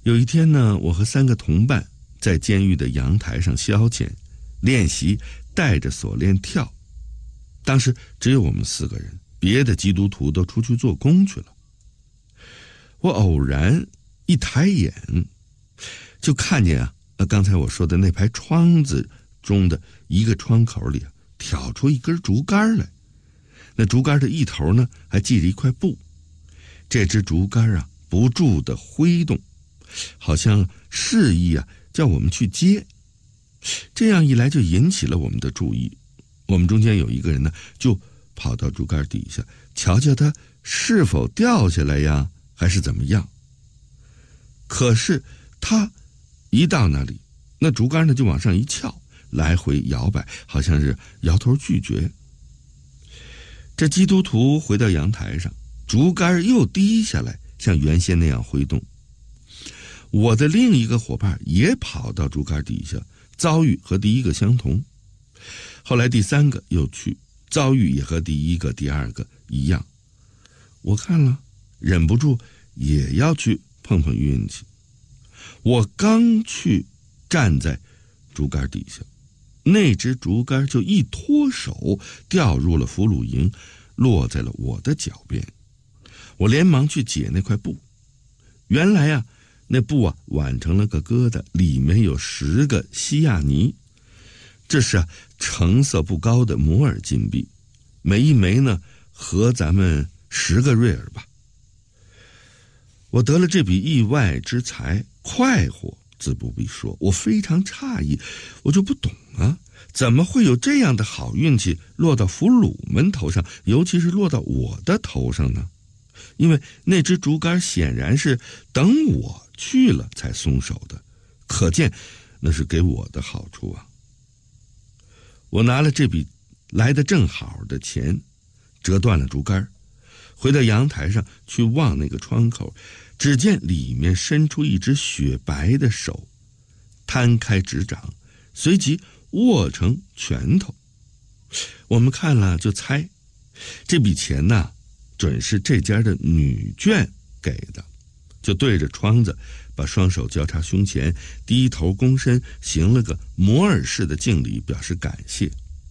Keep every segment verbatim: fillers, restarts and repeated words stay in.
有一天呢，我和三个同伴在监狱的阳台上消遣，练习带着锁链跳。当时只有我们四个人，别的基督徒都出去做工去了。我偶然一抬眼，就看见啊，刚才我说的那排窗子中的一个窗口里啊，挑出一根竹竿来。那竹竿的一头呢，还系着一块布。这只竹竿啊，不住地挥动，好像示意啊，叫我们去接。这样一来，就引起了我们的注意。我们中间有一个人呢，就跑到竹竿底下，瞧瞧它是否掉下来呀，还是怎么样。可是他一到那里，那竹竿呢就往上一翘，来回摇摆，好像是摇头拒绝。这基督徒回到阳台上，竹竿又低下来，像原先那样挥动。我的另一个伙伴也跑到竹竿底下，遭遇和第一个相同。后来第三个又去，遭遇也和第一个、第二个一样。我看了，忍不住也要去碰碰运气。我刚去站在竹竿底下，那只竹竿就一脱手，掉入了俘虏营，落在了我的脚边。我连忙去解那块布，原来啊，那布啊挽成了个疙瘩，里面有十个西亚尼。这是啊成色不高的摩尔金币，每一枚呢合咱们十个瑞尔吧。我得了这笔意外之财，快活自不必说，我非常诧异，我就不懂啊，怎么会有这样的好运气落到俘虏们头上，尤其是落到我的头上呢？因为那只竹竿显然是等我去了才松手的，可见那是给我的好处啊。我拿了这笔来得正好的钱，折断了竹竿，回到阳台上去望那个窗口，只见里面伸出一只雪白的手，摊开指掌，随即握成拳头。我们看了就猜，这笔钱呢，准是这家的女眷给的，就对着窗子，把双手交叉胸前，低头躬身，行了个摩尔式的敬礼，表示感谢。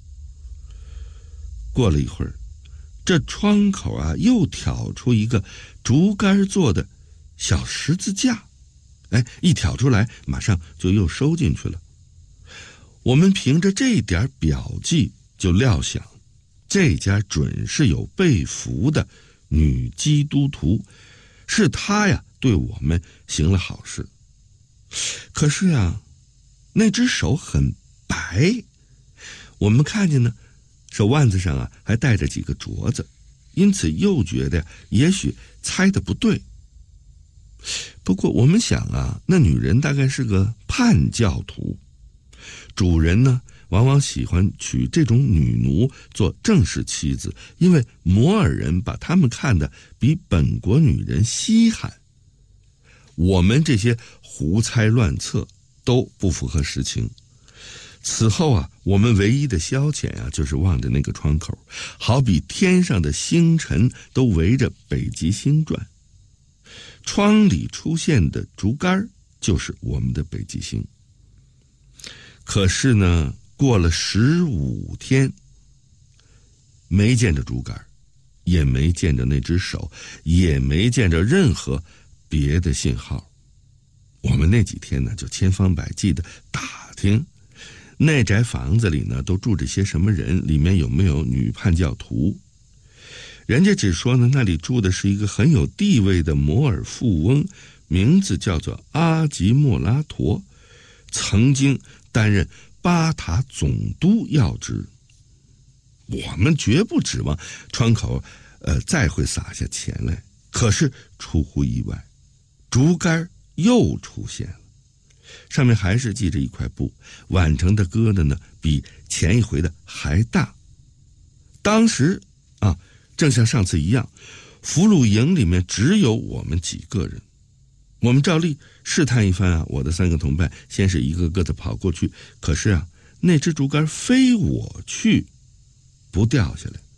过了一会儿，这窗口啊又挑出一个竹竿做的小十字架，哎，一挑出来，马上就又收进去了。我们凭着这点表记，就料想这家准是有被俘的女基督徒，是她呀对我们行了好事。可是啊，那只手很白，我们看见呢，手腕子上啊还带着几个镯子，因此又觉得也许猜的不对。不过我们想啊，那女人大概是个叛教徒，主人呢往往喜欢娶这种女奴做正式妻子，因为摩尔人把她们看得比本国女人稀罕。我们这些胡猜乱测都不符合实情。此后啊，我们唯一的消遣啊，就是望着那个窗口，好比天上的星辰都围着北极星转。窗里出现的竹竿就是我们的北极星。可是呢，过了十五天，没见着竹竿，也没见着那只手，也没见着任何别的信号。我们那几天呢，就千方百计的打听那宅房子里呢都住着些什么人，里面有没有女叛教徒。人家只说呢，那里住的是一个很有地位的摩尔富翁，名字叫做阿吉莫拉陀，曾经担任巴塔总督要职。我们绝不指望窗口呃再会撒下钱来。可是出乎意外，竹竿又出现了，上面还是系着一块布，挽成的疙瘩呢比前一回的还大。当时啊，正像上次一样，俘虏营里面只有我们几个人。我们照例试探一番啊，我的三个同伴先是一个个的跑过去，可是啊，那只竹竿非我去不掉下来。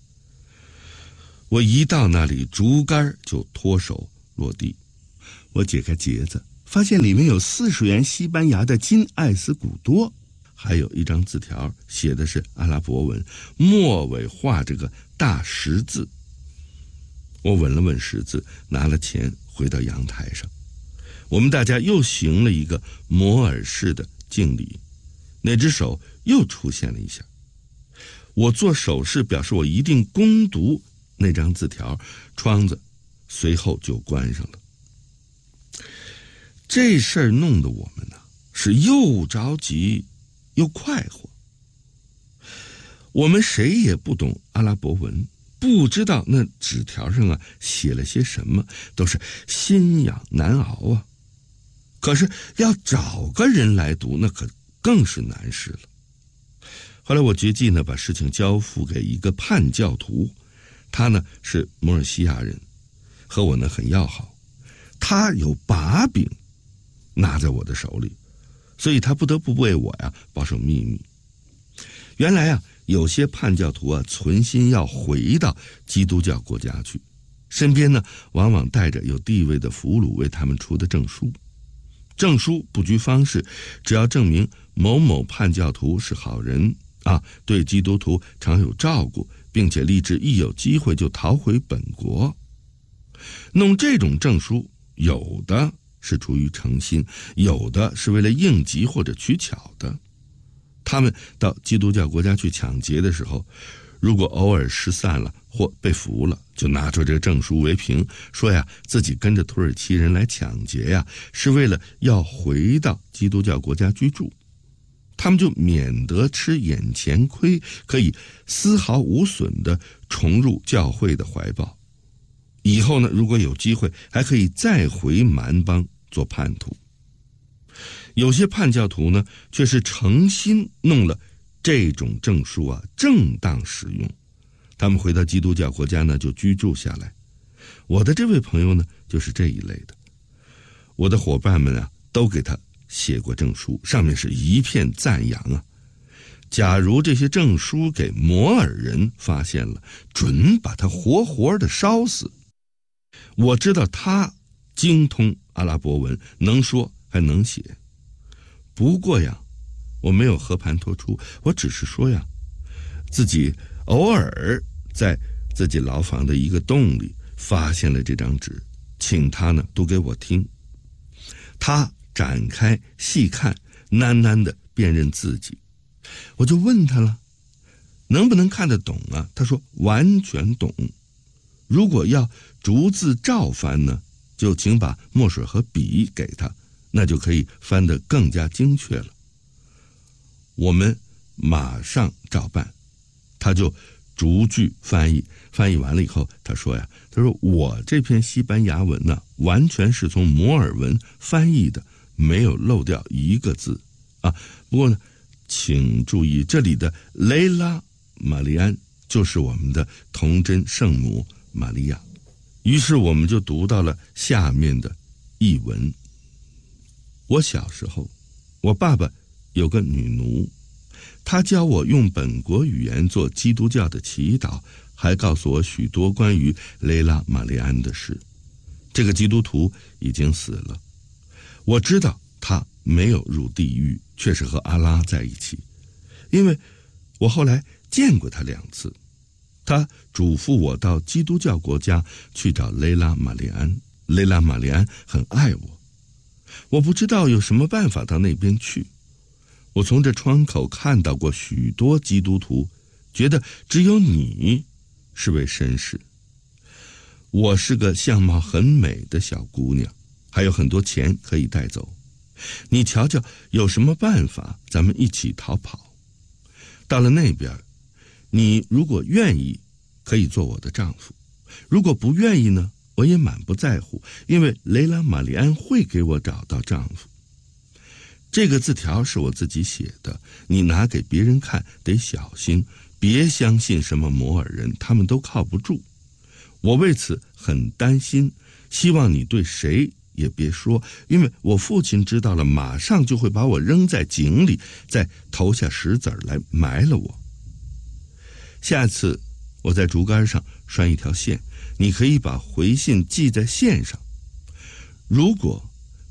我一到那里，竹竿就脱手落地。我解开结子， 发现里面有四十元西班牙的金艾斯古多，还有一张字条，写的是阿拉伯文，末尾画着个大十字。我吻了吻十字，拿了钱回到阳台上，我们大家又行了一个摩尔式的敬礼，那只手又出现了一下。我做手势表示我一定攻读那张字条，窗子随后就关上了。这事儿弄得我们呢是又着急又快活。我们谁也不懂阿拉伯文，不知道那纸条上啊写了些什么，都是心痒难熬啊。可是要找个人来读，那可更是难事了。后来我决计呢，把事情交付给一个叛教徒，他呢是摩尔西亚人，和我呢很要好，他有把柄拿在我的手里，所以他不得不为我呀保守秘密。原来啊，有些叛教徒啊存心要回到基督教国家去，身边呢往往带着有地位的俘虏为他们出的证书。证书不拘方式，只要证明某某叛教徒是好人啊，对基督徒常有照顾，并且立志一有机会就逃回本国。弄这种证书，有的是出于诚心，有的是为了应急或者取巧的。他们到基督教国家去抢劫的时候，如果偶尔失散了或被俘了，就拿出这个证书为凭，说呀自己跟着土耳其人来抢劫呀，是为了要回到基督教国家居住。他们就免得吃眼前亏，可以丝毫无损地重入教会的怀抱。以后呢，如果有机会，还可以再回蛮邦做叛徒。有些叛教徒呢，却是诚心弄了这种证书啊，正当使用。他们回到基督教国家呢，就居住下来。我的这位朋友呢，就是这一类的。我的伙伴们啊，都给他写过证书，上面是一片赞扬啊。假如这些证书给摩尔人发现了，准把他活活的烧死。我知道他精通阿拉伯文，能说还能写。不过呀，我没有和盘托出，我只是说呀，自己偶尔在自己牢房的一个洞里发现了这张纸，请他呢读给我听。他展开细看，喃喃地辨认自己。我就问他了，能不能看得懂啊？他说完全懂。如果要逐字照翻呢，就请把墨水和笔给他，那就可以翻得更加精确了。我们马上照办，他就逐句翻译，翻译完了以后，他说呀，他说我这篇西班牙文呢，完全是从摩尔文翻译的，没有漏掉一个字啊。不过呢，请注意这里的雷拉玛丽安就是我们的童真圣母玛利亚。于是我们就读到了下面的译文。我小时候，我爸爸有个女奴，她教我用本国语言做基督教的祈祷，还告诉我许多关于雷拉玛丽安的事。这个基督徒已经死了，我知道他没有入地狱，却是和阿拉在一起，因为我后来见过他两次。他嘱咐我到基督教国家去找雷拉玛丽安，雷拉玛丽安很爱我。我不知道有什么办法到那边去。我从这窗口看到过许多基督徒，觉得只有你是位绅士。我是个相貌很美的小姑娘，还有很多钱可以带走。你瞧瞧有什么办法，咱们一起逃跑。到了那边，你如果愿意，可以做我的丈夫；如果不愿意呢，我也满不在乎，因为雷拉玛丽安会给我找到丈夫。这个字条是我自己写的，你拿给别人看得小心，别相信什么摩尔人，他们都靠不住。我为此很担心，希望你对谁也别说，因为我父亲知道了，马上就会把我扔在井里，再投下石子来埋了我。下次我在竹竿上拴一条线，你可以把回信系在线上。如果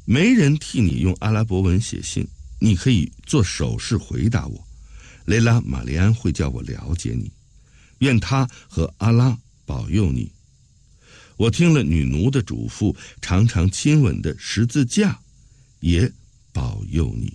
没人替你用阿拉伯文写信，你可以做手势回答我。雷拉·玛丽安会叫我了解你，愿他和阿拉保佑你。我听了女奴的嘱咐，常常亲吻的十字架也保佑你。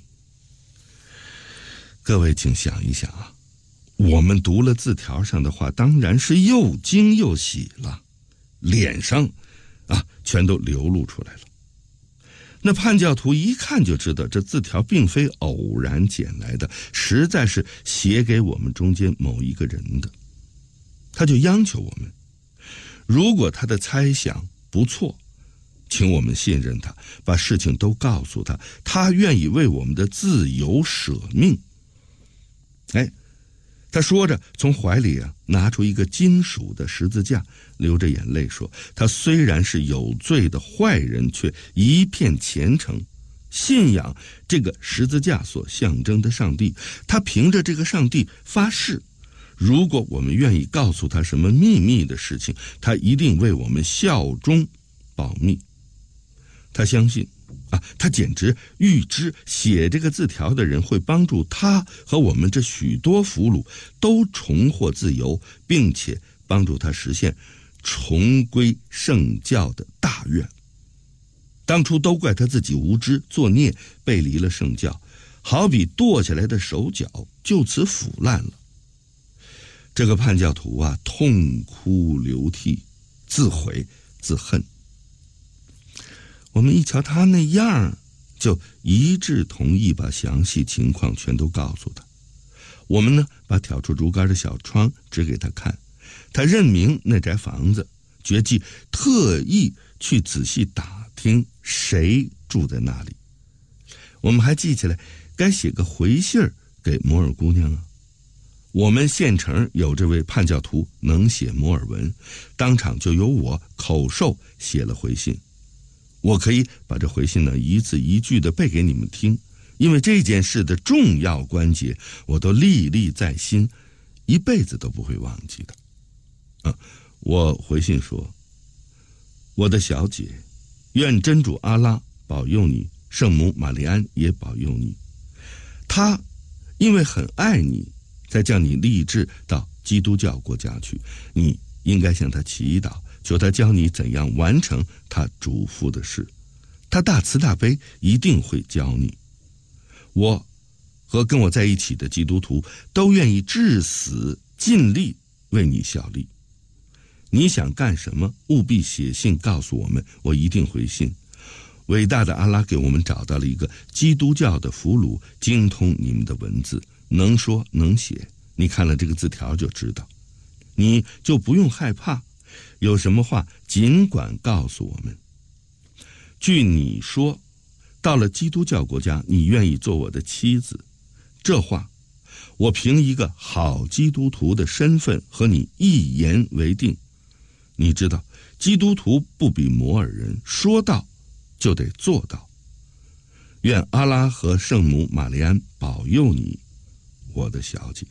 各位请想一想啊，我们读了字条上的话，当然是又惊又喜了，脸上啊全都流露出来了。那叛教徒一看就知道这字条并非偶然捡来的，实在是写给我们中间某一个人的。他就央求我们，如果他的猜想不错，请我们信任他，把事情都告诉他，他愿意为我们的自由舍命。哎，他说着从怀里啊拿出一个金属的十字架，流着眼泪说，他虽然是有罪的坏人，却一片虔诚，信仰这个十字架所象征的上帝。他凭着这个上帝发誓，如果我们愿意告诉他什么秘密的事情，他一定为我们效忠保密。他相信啊，他简直预知写这个字条的人会帮助他和我们这许多俘虏都重获自由，并且帮助他实现重归圣教的大愿。当初都怪他自己无知作孽，背离了圣教，好比剁下来的手脚就此腐烂了。这个叛教徒啊，痛哭流涕，自悔自恨。我们一瞧他那样，就一致同意把详细情况全都告诉他。我们呢，把挑出竹竿的小窗指给他看，他认明那宅房子，决计特意去仔细打听谁住在那里。我们还记起来该写个回信给摩尔姑娘啊。我们县城有这位叛教徒能写摩尔文，当场就由我口授写了回信。我可以把这回信呢一字一句的背给你们听，因为这件事的重要关节我都历历在心，一辈子都不会忘记的。啊，我回信说，我的小姐，愿真主阿拉保佑你，圣母玛丽安也保佑你。他因为很爱你，才将你立志到基督教国家去，你应该向他祈祷，求他教你怎样完成他嘱咐的事，他大慈大悲，一定会教你。我和跟我在一起的基督徒都愿意至死尽力为你效力。你想干什么，务必写信告诉我们，我一定回信。伟大的阿拉给我们找到了一个基督教的俘虏，精通你们的文字，能说能写，你看了这个字条就知道，你就不用害怕，有什么话尽管告诉我们。据你说，到了基督教国家，你愿意做我的妻子，这话我凭一个好基督徒的身份和你一言为定。你知道，基督徒不比摩尔人，说到就得做到。愿阿拉和圣母玛丽安保佑你，我的小姐。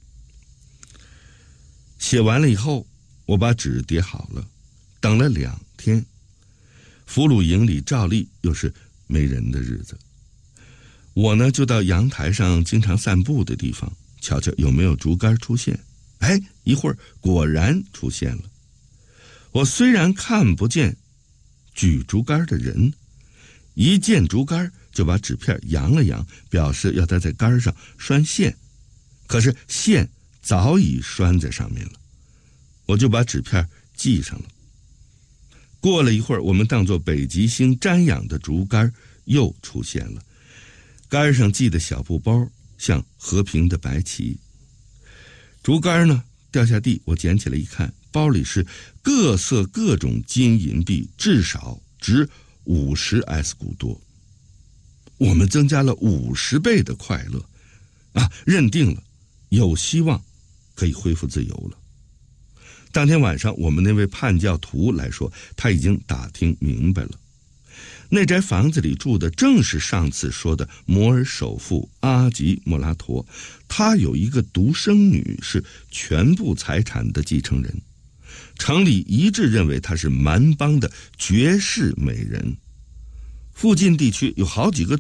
写完了以后，我把纸叠好了，等了两天，俘虏营里照例又是没人的日子。我呢就到阳台上经常散步的地方，瞧瞧有没有竹竿出现。哎，一会儿果然出现了。我虽然看不见举竹竿的人，一见竹竿就把纸片扬了扬，表示要他在竿上拴线，可是线早已拴在上面了，我就把纸片系上了。过了一会儿，我们当作北极星瞻仰的竹竿又出现了，竿上系的小布包像和平的白旗。竹竿呢掉下地，我捡起来一看，包里是各色各种金银币，至少值五十 S 古多。我们增加了五十倍的快乐啊！认定了有希望可以恢复自由了。当天晚上，我们那位叛教徒来说，他已经打听明白了，那宅房子里住的正是上次说的摩尔首富阿吉莫拉陀，他有一个独生女，是全部财产的继承人。城里一致认为她是蛮邦的绝世美人。 附近地区有好几个